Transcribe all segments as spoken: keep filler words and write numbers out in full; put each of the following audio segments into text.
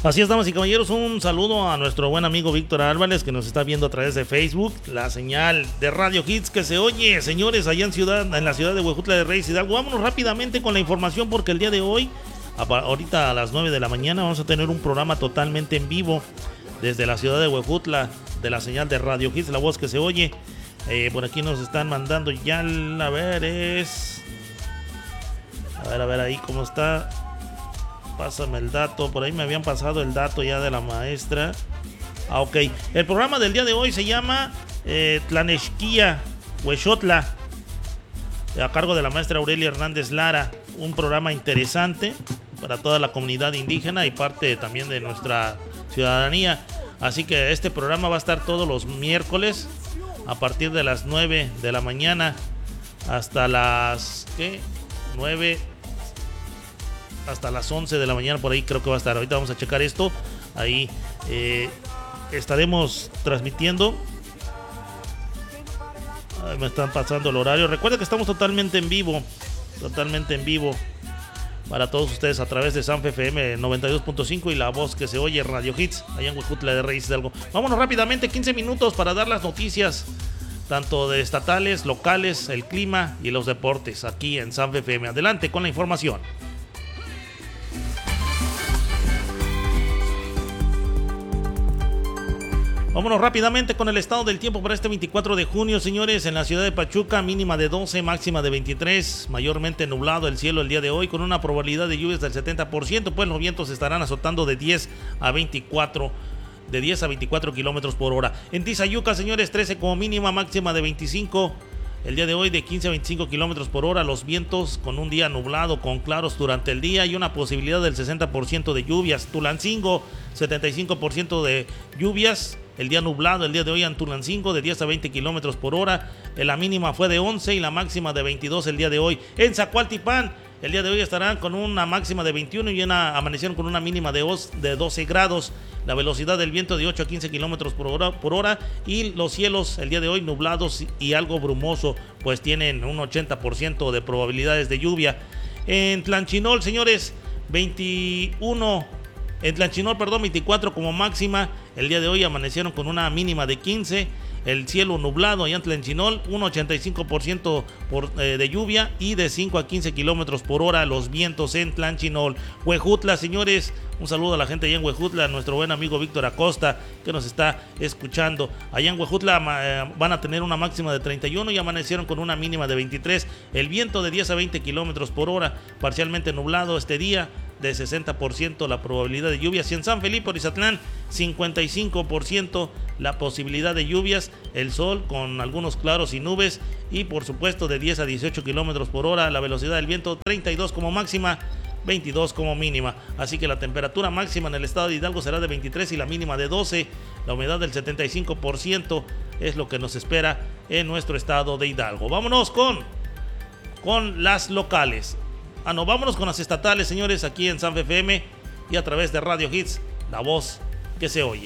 Así es, damas y caballeros, un saludo a nuestro buen amigo Víctor Álvarez, que nos está viendo a través de Facebook, la señal de Radio Hits que se oye, señores, allá en ciudad, en la ciudad de Huejutla de Reyes Hidalgo. Vámonos rápidamente con la información, porque el día de hoy, ahorita a las nueve de la mañana, vamos a tener un programa totalmente en vivo desde la ciudad de Huejutla, de la señal de Radio Hits, la voz que se oye. Eh, por aquí nos están mandando ya, a ver, es... A ver, a ver ahí cómo está. Pásame el dato, por ahí me habían pasado el dato ya de la maestra. Ah, ok. El programa del día de hoy se llama eh, Tlanexquia Huexotla, a cargo de la maestra Aurelia Hernández Lara. Un programa interesante para toda la comunidad indígena y parte también de nuestra ciudadanía. Así que este programa va a estar todos los miércoles a partir de las nueve de la mañana hasta las ¿qué? nueve hasta las once de la mañana, por ahí creo que va a estar. Ahorita vamos a checar esto. Ahí eh, estaremos transmitiendo. Ay, me están pasando el horario. Recuerda que estamos totalmente en vivo, totalmente en vivo para todos ustedes a través de Sanfe F M noventa y dos punto cinco y la voz que se oye, Radio Hits, allá en Huejutla de Reyes Hidalgo. Vámonos rápidamente, quince minutos para dar las noticias, tanto de estatales, locales, el clima y los deportes, aquí en Sanfe F M. Adelante con la información. Vámonos rápidamente con el estado del tiempo para este veinticuatro de junio, señores. En la ciudad de Pachuca, mínima de doce, máxima de veintitrés, mayormente nublado el cielo el día de hoy, con una probabilidad de lluvias del setenta por ciento, pues los vientos estarán azotando de diez a veinticuatro, de diez a veinticuatro kilómetros por hora. En Tizayuca, señores, trece como mínima, máxima de veinticinco. El día de hoy de quince a veinticinco kilómetros por hora, los vientos con un día nublado con claros durante el día y una posibilidad del sesenta por ciento de lluvias. Tulancingo, setenta y cinco por ciento de lluvias. El día nublado el día de hoy en Tulancingo de diez a veinte kilómetros por hora. La mínima fue de once y la máxima de veintidós el día de hoy. En Zacualtipán, el día de hoy estarán con una máxima de veintiuno y una, amanecieron con una mínima de doce grados. La velocidad del viento de ocho a quince kilómetros por hora, por hora. Y los cielos el día de hoy nublados y algo brumoso, pues tienen un ochenta por ciento de probabilidades de lluvia. En Tlanchinol, señores, veintiuno. En Tlanchinol, perdón, veinticuatro como máxima. El día de hoy amanecieron con una mínima de quince. El cielo nublado allá en Tlanchinol, un ochenta y cinco por ciento por, eh, de lluvia y de cinco a quince kilómetros por hora los vientos en Tlanchinol. Huejutla, señores, un saludo a la gente allá en Huejutla, a nuestro buen amigo Víctor Acosta, que nos está escuchando. Allá en Huejutla eh, van a tener una máxima de treinta y uno y amanecieron con una mínima de veintitrés. El viento de diez a veinte kilómetros por hora, parcialmente nublado este día, de sesenta por ciento la probabilidad de lluvias. Y en San Felipe, Orizatlán, cincuenta y cinco por ciento la posibilidad de lluvias, el sol con algunos claros y nubes y por supuesto de diez a dieciocho kilómetros por hora, la velocidad del viento treinta y dos como máxima, veintidós como mínima. Así que la temperatura máxima en el estado de Hidalgo será de veintitrés y la mínima de doce. La humedad del setenta y cinco por ciento es lo que nos espera en nuestro estado de Hidalgo. Vámonos con, con las locales. Ah, no, vámonos con las estatales, señores, aquí en Sanfe F M y a través de Radio Hits, la voz que se oye.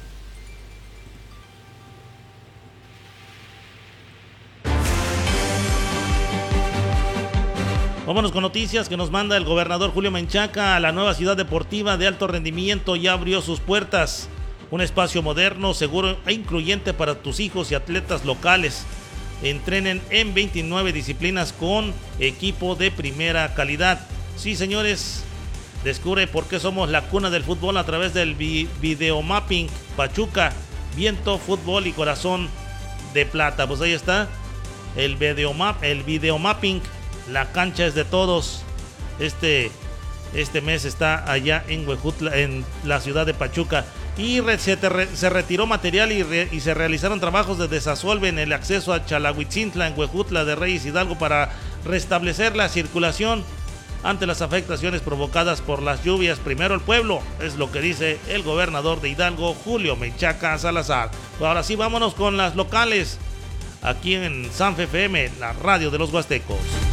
Vámonos con noticias que nos manda el gobernador Julio Menchaca. La nueva ciudad deportiva de alto rendimiento ya abrió sus puertas. Un espacio moderno, seguro e incluyente para tus hijos y atletas locales. Entrenen en veintinueve disciplinas con equipo de primera calidad. Sí, señores, descubre por qué somos la cuna del fútbol a través del vi- videomapping Pachuca, viento, fútbol y corazón de plata. Pues ahí está el videomap, el videomapping. La cancha es de todos. Este, este mes está allá en Huejutla, en la ciudad de Pachuca. Y re, se, te, se retiró material y, re, y se realizaron trabajos de desasolve en el acceso a Chalahuitzintla, en Huejutla de Reyes Hidalgo, para restablecer la circulación ante las afectaciones provocadas por las lluvias. Primero el pueblo, es lo que dice el gobernador de Hidalgo, Julio Menchaca Salazar. Ahora sí, vámonos con las locales, aquí en Sanfe F M, la radio de los Huastecos.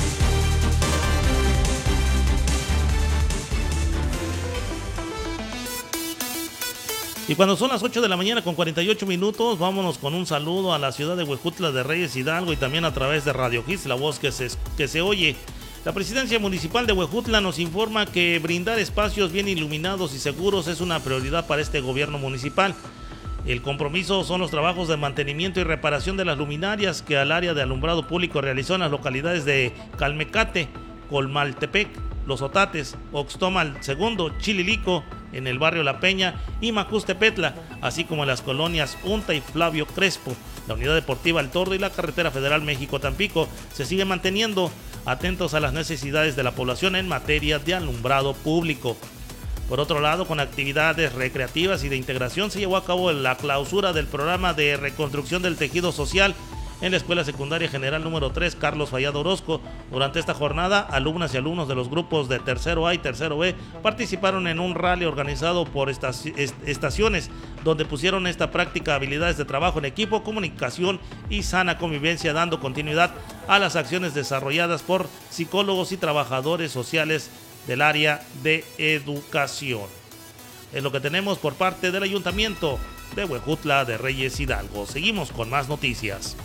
Y cuando son las ocho de la mañana con cuarenta y ocho minutos, vámonos con un saludo a la ciudad de Huejutla de Reyes Hidalgo y también a través de Radio Hits, la voz que se, que se oye. La presidencia municipal de Huejutla nos informa que brindar espacios bien iluminados y seguros es una prioridad para este gobierno municipal. El compromiso son los trabajos de mantenimiento y reparación de las luminarias que al área de alumbrado público realizó en las localidades de Calmecate, Colmaltepec, Los Otates, Oxtomal segundo, Chililico, en el barrio La Peña y Majustepetla, así como en las colonias Unta y Flavio Crespo. La unidad deportiva El Tordo y la carretera federal México-Tampico se siguen manteniendo atentos a las necesidades de la población en materia de alumbrado público. Por otro lado, con actividades recreativas y de integración, se llevó a cabo la clausura del programa de reconstrucción del tejido social en la Escuela Secundaria General número tres, Carlos Fallado Orozco. Durante esta jornada, alumnas y alumnos de los grupos de tercero A y tercero B participaron en un rally organizado por estaciones, donde pusieron esta práctica habilidades de trabajo en equipo, comunicación y sana convivencia, dando continuidad a las acciones desarrolladas por psicólogos y trabajadores sociales del área de educación. Es lo que tenemos por parte del Ayuntamiento de Huejutla de Reyes Hidalgo. Seguimos con más noticias.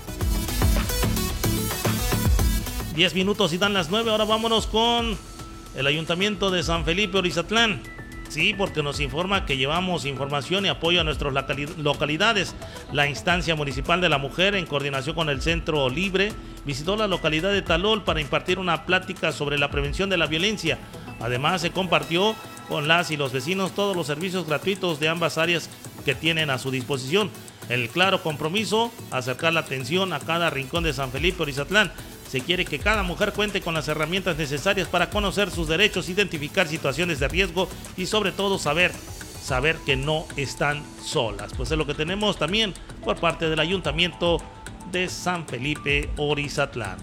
diez minutos y dan las nueve. Ahora vámonos con el Ayuntamiento de San Felipe Orizatlán. Sí, porque nos informa que llevamos información y apoyo a nuestras localidades. La instancia municipal de la mujer, en coordinación con el Centro Libre, visitó la localidad de Talol para impartir una plática sobre la prevención de la violencia. Además, se compartió con las y los vecinos todos los servicios gratuitos de ambas áreas que tienen a su disposición. El claro compromiso, acercar la atención a cada rincón de San Felipe Orizatlán. Se quiere que cada mujer cuente con las herramientas necesarias para conocer sus derechos, identificar situaciones de riesgo y sobre todo saber, saber que no están solas. Pues es lo que tenemos también por parte del Ayuntamiento de San Felipe Orizatlán.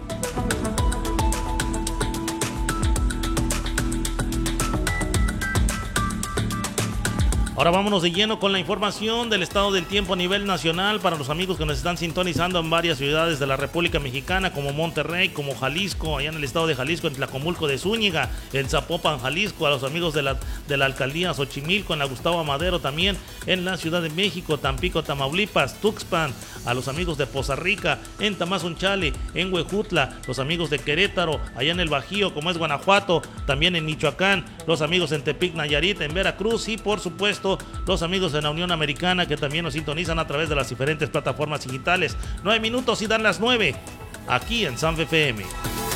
Ahora vámonos de lleno con la información del estado del tiempo a nivel nacional para los amigos que nos están sintonizando en varias ciudades de la República Mexicana, como Monterrey, como Jalisco, allá en el estado de Jalisco, en Tlacomulco de Zúñiga, en Zapopan, Jalisco, a los amigos de la, de la alcaldía Xochimilco, en la Gustavo Amadero también, en la Ciudad de México, Tampico, Tamaulipas, Tuxpan, a los amigos de Poza Rica, en Tamazunchale, en Huejutla, los amigos de Querétaro, allá en el Bajío, como es Guanajuato, también en Michoacán, los amigos en Tepic, Nayarit, en Veracruz y por supuesto los amigos de la Unión Americana que también nos sintonizan a través de las diferentes plataformas digitales. Nueve minutos y dan las nueve aquí en San F M.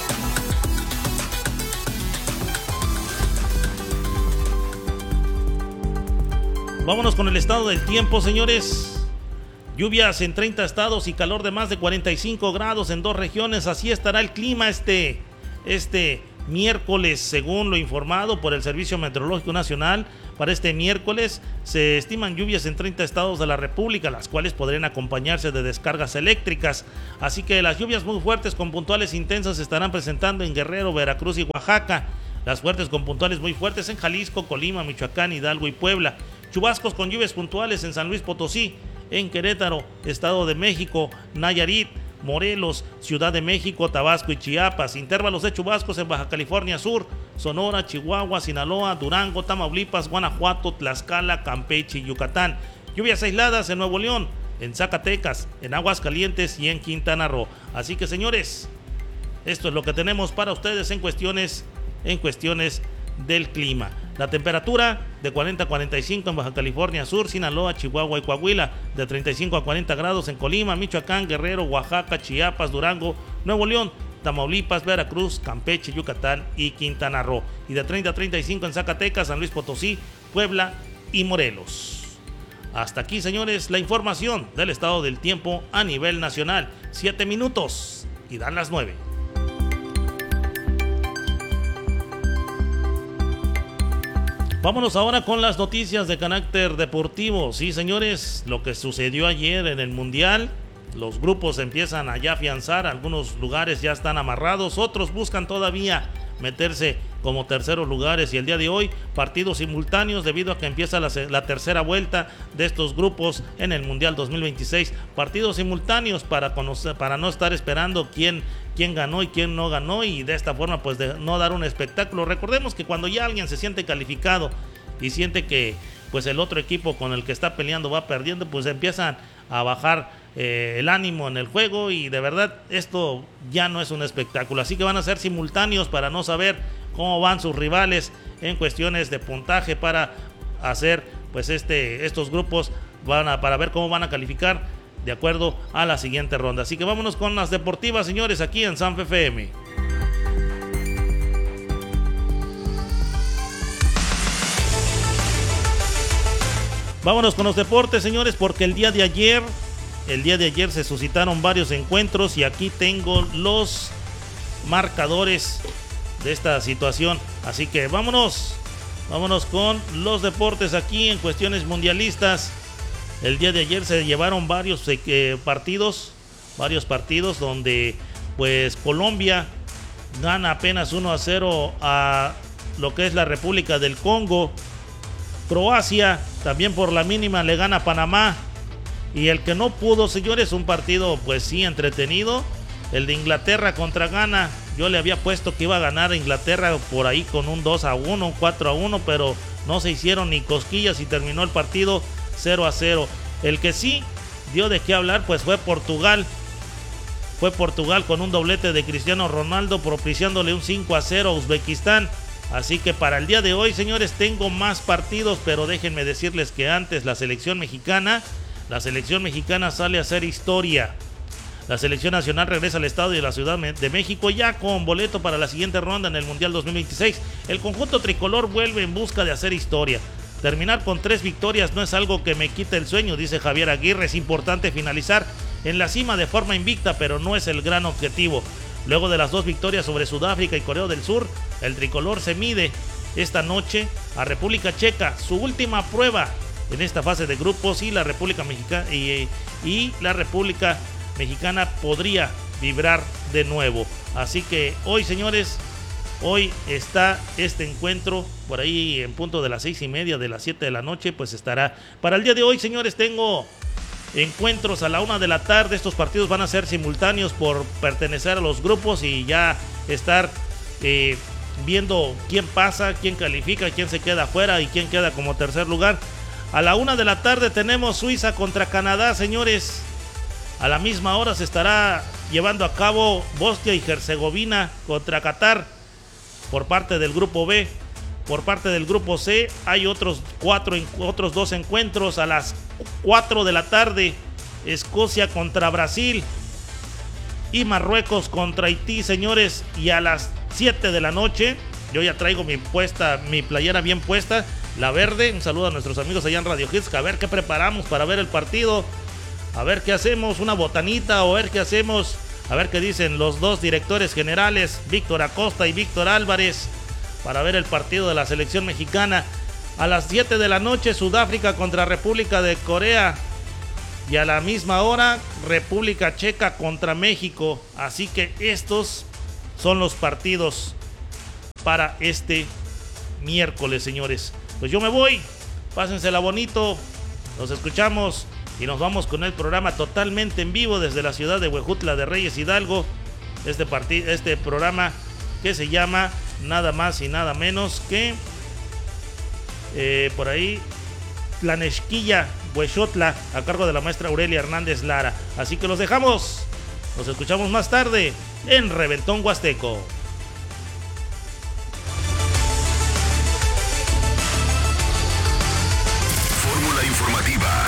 Vámonos con el estado del tiempo, señores. Lluvias en treinta estados y calor de más de cuarenta y cinco grados en dos regiones. Así estará el clima este, este miércoles, según lo informado por el Servicio Meteorológico Nacional. Para este miércoles se estiman lluvias en treinta estados de la República, las cuales podrían acompañarse de descargas eléctricas. Así que las lluvias muy fuertes con puntuales intensas se estarán presentando en Guerrero, Veracruz y Oaxaca. Las fuertes con puntuales muy fuertes en Jalisco, Colima, Michoacán, Hidalgo y Puebla. Chubascos con lluvias puntuales en San Luis Potosí, en Querétaro, Estado de México, Nayarit, Morelos, Ciudad de México, Tabasco y Chiapas. Intervalos de chubascos en Baja California Sur, Sonora, Chihuahua, Sinaloa, Durango, Tamaulipas, Guanajuato, Tlaxcala, Campeche y Yucatán. Lluvias aisladas en Nuevo León, en Zacatecas, en Aguascalientes y en Quintana Roo. Así que, señores, esto es lo que tenemos para ustedes en cuestiones, en cuestiones del clima. La temperatura de cuarenta a cuarenta y cinco en Baja California Sur, Sinaloa, Chihuahua y Coahuila, de treinta y cinco a cuarenta grados en Colima, Michoacán, Guerrero, Oaxaca, Chiapas, Durango, Nuevo León, Tamaulipas, Veracruz, Campeche, Yucatán y Quintana Roo, y de treinta a treinta y cinco en Zacatecas, San Luis Potosí, Puebla y Morelos. Hasta aquí, señores, la información del estado del tiempo a nivel nacional. Siete minutos y dan las nueve. Vámonos ahora con las noticias de carácter deportivo. Sí, señores, lo que sucedió ayer en el Mundial, los grupos empiezan a ya afianzar, algunos lugares ya están amarrados, otros buscan todavía meterse como terceros lugares, y el día de hoy partidos simultáneos debido a que empieza la, la tercera vuelta de estos grupos en el Mundial dos mil veintiséis, partidos simultáneos para conocer, para no estar esperando quién, quién ganó y quién no ganó, y de esta forma pues de no dar un espectáculo. Recordemos que cuando ya alguien se siente calificado y siente que pues el otro equipo con el que está peleando va perdiendo, pues empiezan a bajar eh, el ánimo en el juego, y de verdad esto ya no es un espectáculo, así que van a ser simultáneos para no saber cómo van sus rivales en cuestiones de puntaje, para hacer pues este estos grupos van a, para ver cómo van a calificar de acuerdo a la siguiente ronda. Así que vámonos con las deportivas, señores, aquí en Sanfe F M. Vámonos con los deportes, señores, porque el día de ayer, el día de ayer se suscitaron varios encuentros y aquí tengo los marcadores de esta situación. Así que vámonos, vámonos con los deportes aquí en cuestiones mundialistas. El día de ayer se llevaron varios eh, partidos, varios partidos donde pues Colombia gana apenas uno a cero a lo que es la República del Congo. Croacia también por la mínima le gana a Panamá. Y el que no pudo, señores, un partido pues sí entretenido, el de Inglaterra contra Ghana. Yo le había puesto que iba a ganar a Inglaterra por ahí con un dos a uno, un cuatro a uno, pero no se hicieron ni cosquillas y terminó el partido cero a cero. El que sí dio de qué hablar pues fue Portugal. Fue Portugal con un doblete de Cristiano Ronaldo, propiciándole un cinco a cero a Uzbekistán. Así que para el día de hoy, señores, tengo más partidos, pero déjenme decirles que antes la selección mexicana, la selección mexicana sale a hacer historia. La selección nacional regresa al estadio de la Ciudad de México ya con boleto para la siguiente ronda en el Mundial dos mil veintiséis. El conjunto tricolor vuelve en busca de hacer historia. Terminar con tres victorias no es algo que me quite el sueño, dice Javier Aguirre. Es importante finalizar en la cima de forma invicta, pero no es el gran objetivo. Luego de las dos victorias sobre Sudáfrica y Corea del Sur, el tricolor se mide esta noche a República Checa, su última prueba en esta fase de grupos, y la República Mexicana y, y la República Mexicana podría vibrar de nuevo. Así que hoy, señores, hoy está este encuentro por ahí en punto de las seis y media, de las siete de la noche, pues estará. Para el día de hoy, señores, tengo encuentros a la una de la tarde. Estos partidos van a ser simultáneos por pertenecer a los grupos y ya estar eh, viendo quién pasa, quién califica, quién se queda afuera y quién queda como tercer lugar. A la una de la tarde tenemos Suiza contra Canadá, señores. A la misma hora se estará llevando a cabo Bosnia y Herzegovina contra Qatar por parte del grupo B. Por parte del grupo C hay otros cuatro, otros dos encuentros. A las cuatro de la tarde, Escocia contra Brasil y Marruecos contra Haití, señores. Y a las siete de la noche, yo ya traigo mi puesta, mi playera bien puesta, la verde. Un saludo a nuestros amigos allá en Radio Hits, a ver qué preparamos para ver el partido, a ver qué hacemos, una botanita, o a ver qué hacemos, a ver qué dicen los dos directores generales, Víctor Acosta y Víctor Álvarez, para ver el partido de la selección mexicana. A las siete de la noche, Sudáfrica contra República de Corea. Y a la misma hora, República Checa contra México. Así que estos son los partidos para este miércoles, señores. Pues yo me voy. Pásensela bonito. Nos escuchamos y nos vamos con el programa totalmente en vivo desde la ciudad de Huejutla de Reyes, Hidalgo. Este, part- este programa que se llama nada más y nada menos que eh, por ahí Tlanesquilla, Huexotla, a cargo de la maestra Aurelia Hernández Lara. Así que los dejamos, nos escuchamos más tarde en Reventón Huasteco. Fórmula informativa.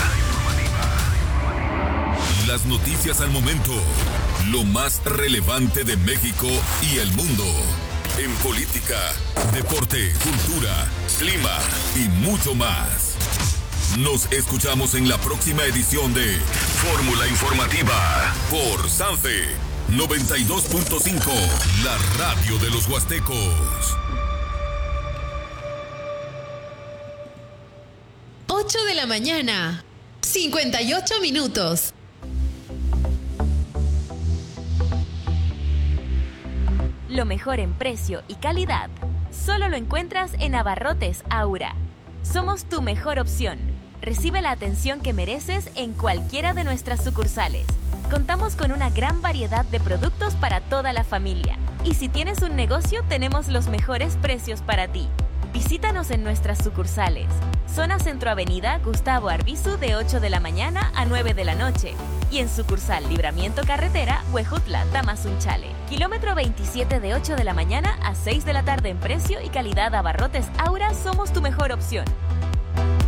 Las noticias al momento, lo más relevante de México y el mundo. En política, deporte, cultura, clima y mucho más. Nos escuchamos en la próxima edición de Fórmula Informativa por Sanfe noventa y dos punto cinco, la radio de los huastecos. ocho de la mañana, cincuenta y ocho minutos. Lo mejor en precio y calidad solo lo encuentras en Abarrotes Aura. Somos tu mejor opción. Recibe la atención que mereces en cualquiera de nuestras sucursales. Contamos con una gran variedad de productos para toda la familia. Y si tienes un negocio, tenemos los mejores precios para ti. Visítanos en nuestras sucursales. Zona Centro Avenida Gustavo Arbizu de ocho de la mañana a nueve de la noche. Y en sucursal Libramiento Carretera Huejutla, Tamazunchale. Kilómetro veintisiete de ocho de la mañana a seis de la tarde en precio y calidad. Abarrotes Aura, somos tu mejor opción.